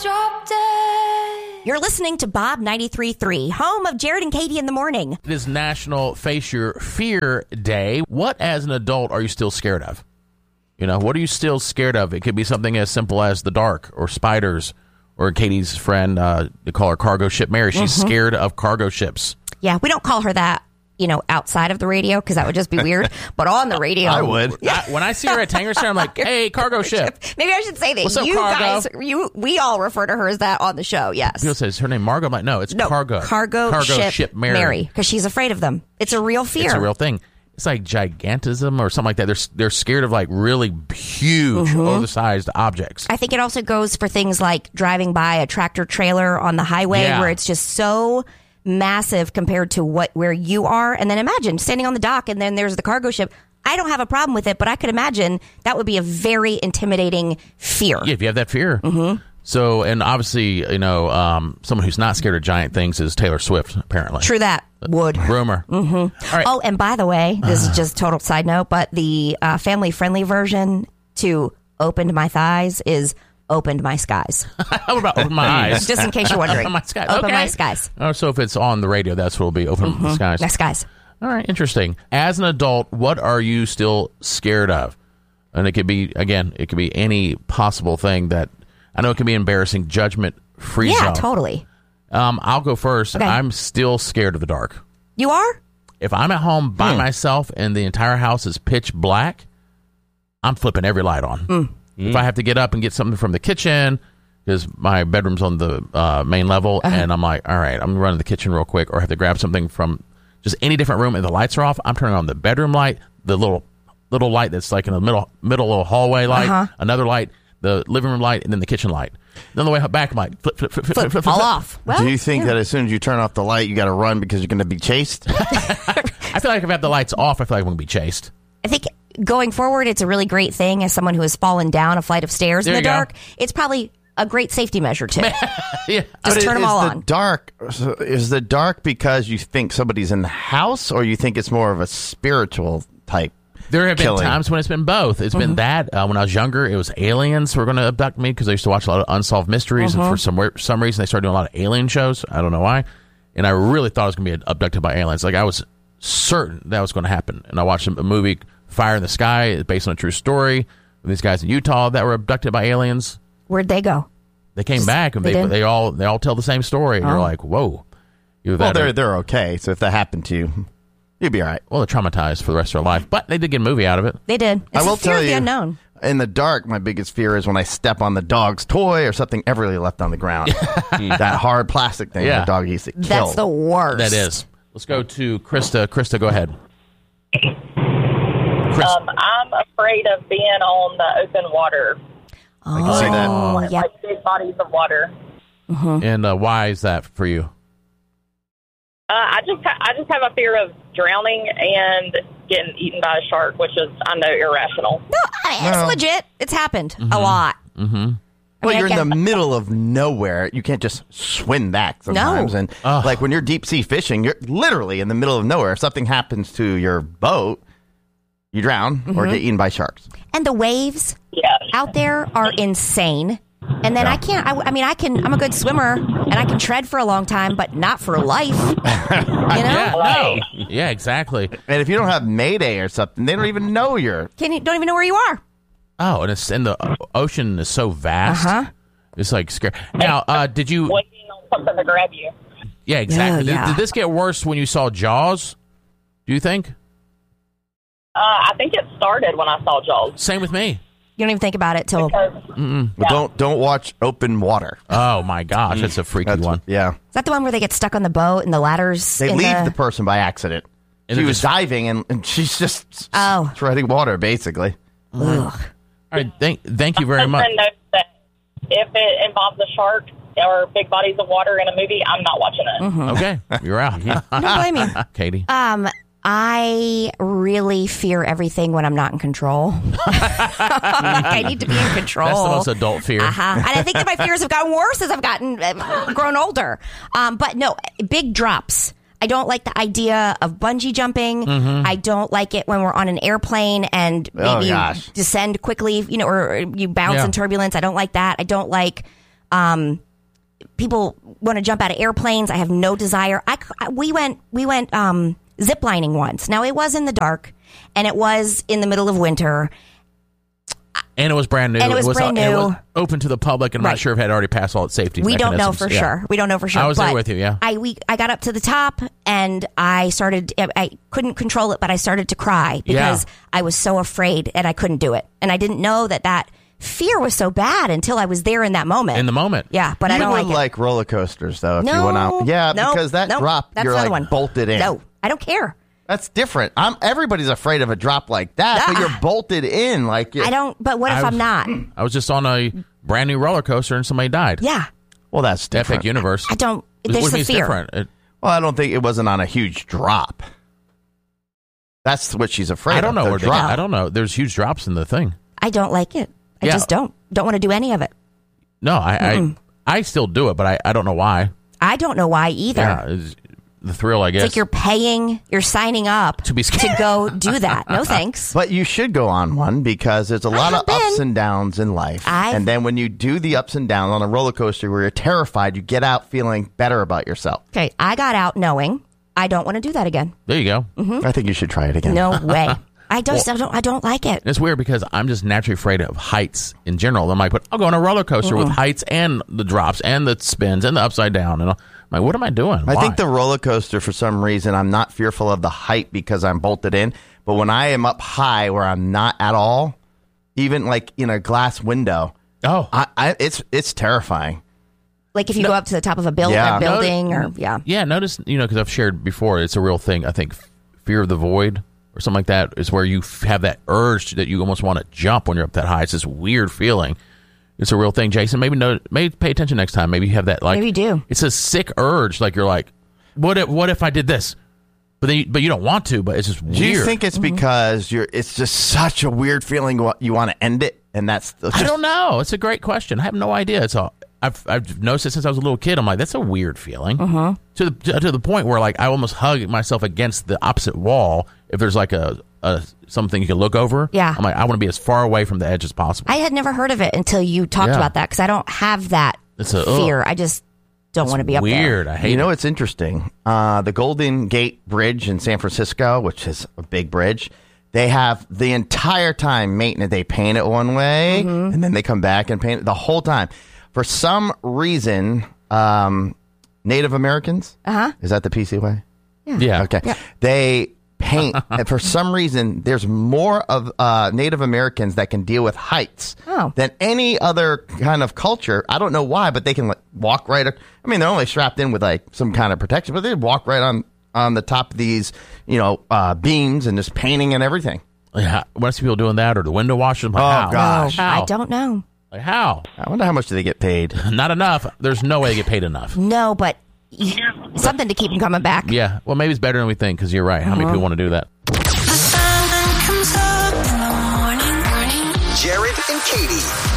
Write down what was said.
drop dead. You're listening to Bob 93.3, home of Jared and Katie in the morning. It is National Face Your Fear Day. What, as an adult, are you still scared of? You know, what are you still scared of? It could be something as simple as the dark or spiders, or Katie's friend, they call her Cargo Ship Mary. She's scared of cargo ships. Yeah, we don't call her that, you know, outside of the radio because that would just be weird. But on the radio, I would. When I see her at Tanger Center, I'm like, hey, cargo ship. Maybe I should say that. What's up, you cargo? guys, we all refer to her as that on the show. Yes. People say, is her name Margo? I'm like, no, it's Cargo. Cargo Ship Mary. Because she's afraid of them. It's a real fear. It's a real thing. It's like gigantism or something like that. They're scared of like really huge, oversized objects. I think it also goes for things like driving by a tractor trailer on the highway where it's just so massive compared to where you are. And then imagine standing on the dock and then there's the cargo ship. I don't have a problem with it, but I could imagine that would be a very intimidating fear. Yeah, if you have that fear. So, and obviously, you know, someone who's not scared of giant things is Taylor Swift, apparently. True that. Would. Rumor. All right. Oh, and by the way, this is just total side note, but the family-friendly version to Opened My Thighs is Opened My Skies. How about Open My Eyes? Just in case you're wondering. Open My Skies. Open Okay. My Skies. Oh, so if it's on the radio, that's what it'll be, Open My Skies. My skies. All right, interesting. As an adult, what are you still scared of? And it could be, again, it could be any possible thing that, I know it can be embarrassing, judgment-free zone. Yeah, totally. I'll go first. Okay. I'm still scared of the dark. You are? If I'm at home by myself and the entire house is pitch black, I'm flipping every light on. If I have to get up and get something from the kitchen, because my bedroom's on the main level, and I'm like, all right, I'm running to the kitchen real quick, or have to grab something from just any different room and the lights are off, I'm turning on the bedroom light, the little light that's like in the middle little hallway light, another light, the living room light, and then the kitchen light. Then on the way back, I'm like, flip, all off. Well, Do you think that as soon as you turn off the light, you got to run because you're going to be chased? I feel like if I have the lights off, I feel like I'm going to be chased. I think going forward, it's a really great thing as someone who has fallen down a flight of stairs in the dark. It's probably a great safety measure, too. Yeah. Just turn them all on. Is the dark because you think somebody's in the house, or you think it's more of a spiritual type? There have killing? been times when it's been both. It's been that. When I was younger, it was aliens who were going to abduct me because I used to watch a lot of Unsolved Mysteries, and for some reason, they started doing a lot of alien shows. I don't know why. And I really thought I was going to be abducted by aliens. Like, I was certain that was going to happen. And I watched a movie, Fire in the Sky, based on a true story, with these guys in Utah that were abducted by aliens. Where'd they go? They came back, and they all tell the same story. And you're like, whoa. Well, they're okay. So if that happened to you, you'd be all right. Well, they're traumatized for the rest of their life, but they did get a movie out of it. They did. It's I will the fear tell of the you, unknown. In the dark, my biggest fear is when I step on the dog's toy or something ever really left on the ground. That hard plastic thing the dog used to kill. That's the worst. That is. Let's go to Krista. Krista, go ahead. I'm afraid of being on the open water. I can see that. Like big bodies of water. And why is that for you? I just have a fear of drowning and getting eaten by a shark, which is, I know, irrational. No, it's legit. It's happened a lot. Well, you're in the middle of nowhere. You can't just swim back sometimes. No. And like when you're deep sea fishing, you're literally in the middle of nowhere. If something happens to your boat, you drown or get eaten by sharks. And the waves out there are insane. And then I'm a good swimmer and I can tread for a long time, but not for life. You know? Yeah, no. Yeah, exactly. And if you don't have Mayday or something, they don't even know Don't even know where you are. Oh, and the ocean is so vast. It's like scary. Now, did you... Waiting on something to grab you. Yeah, exactly. Yeah. Did this get worse when you saw Jaws? Do you think? I think it started when I saw Jaws. Same with me. You don't even think about it till... Well, don't watch Open Water. Oh, my gosh. That's a freaky one. Yeah. Is that the one where they get stuck on the boat and the ladders? They leave the person by accident. And She it was just- diving, and she's just treading water, basically. Ugh. All right, thank you very much. My husband knows that if it involves a shark or big bodies of water in a movie, I'm not watching it. Okay, you're out. I don't blame you. Katie? I really fear everything when I'm not in control. I need to be in control. That's the most adult fear. And I think that my fears have gotten worse as I've grown older. But no, big drops. I don't like the idea of bungee jumping. I don't like it when we're on an airplane and maybe you descend quickly, or you bounce in turbulence. I don't like that. I don't like People want to jump out of airplanes. I have no desire. We went ziplining once. Now, it was in the dark, and it was in the middle of winter. And it was brand new. And it was brand new. It was open to the public. I'm not sure if it had already passed all its safety We don't know mechanisms. for sure. We don't know for sure. I was there with you, yeah. I got up to the top, and I couldn't control it, but I started to cry because I was so afraid and I couldn't do it. And I didn't know that fear was so bad until I was there in that moment. In the moment. Yeah, but I don't like it. like roller coasters, though, if you No, went out. Yeah, no, because that no, drop, that's you're another like one. bolted in. No, I don't care. That's different. Everybody's afraid of a drop like that, but you're bolted in. Like I don't. But what if I'm not? I was just on a brand new roller coaster and somebody died. Yeah. Well, that's different. Epic Universe. I don't. What There's do you the mean it's fear. different? Well, I don't think it wasn't on a huge drop. That's what she's afraid of. I don't know the where drop. I don't know. There's huge drops in the thing. I don't like it. I just don't want to do any of it. No, I still do it, but I don't know why. I don't know why either. Yeah, it's the thrill, I guess. It's like you're signing up To be scared. to go do that. No thanks. But you should go on one because there's a lot of ups and downs in life. And then when you do the ups and downs on a roller coaster where you're terrified, you get out feeling better about yourself. Okay, I got out knowing I don't want to do that again. There you go. I think you should try it again. No way. I don't like it. It's weird because I'm just naturally afraid of heights in general. I'm like, but I'll go on a roller coaster with heights and the drops and the spins and the upside down. And I'm like, what am I doing? I Why? think the roller coaster, for some reason, I'm not fearful of the height because I'm bolted in. But when I am up high where I'm not at all, even like in a glass window, it's terrifying. Like if you go up to the top of a building or. Yeah, notice, because I've shared before, it's a real thing. I think fear of the void or something like that is where you have that urge that you almost want to jump when you're up that high. It's this weird feeling. It's a real thing, Jason. Maybe pay attention next time. Maybe you have that Maybe you do. It's a sick urge. Like you're like, what if I did this? But you don't want to. But it's just weird. Do you think it's because it's just such a weird feeling? You want to end it, and that's. I don't know. It's a great question. I have no idea. I've noticed it since I was a little kid. I'm like, that's a weird feeling. To the point where like I almost hug myself against the opposite wall if there's like a something you can look over. Yeah. I'm like, I want to be as far away from the edge as possible. I had never heard of it until you talked about that because I don't have that fear. I just don't want to be up there. Weird. I hate it. You know what's interesting? The Golden Gate Bridge in San Francisco, which is a big bridge, they have the entire time maintenance. They paint it one way, and then they come back and paint it the whole time. For some reason, Native Americans, is that the PC way? Yeah. Okay. Yeah. They paint, and for some reason, there's more of Native Americans that can deal with heights than any other kind of culture. I don't know why, but they can walk right. I mean, they're only strapped in with like some kind of protection, but they walk right on the top of these, beams and just painting and everything. Yeah. When I see people doing that or the window washers, I'm like, how? Gosh. How? I don't know. Like, how? I wonder how much do they get paid? Not enough. There's no way they get paid enough. No, but something to keep them coming back. Yeah. Well, maybe it's better than we think because you're right. How many people want to do that? The sun comes up in the morning. Jared and Katie.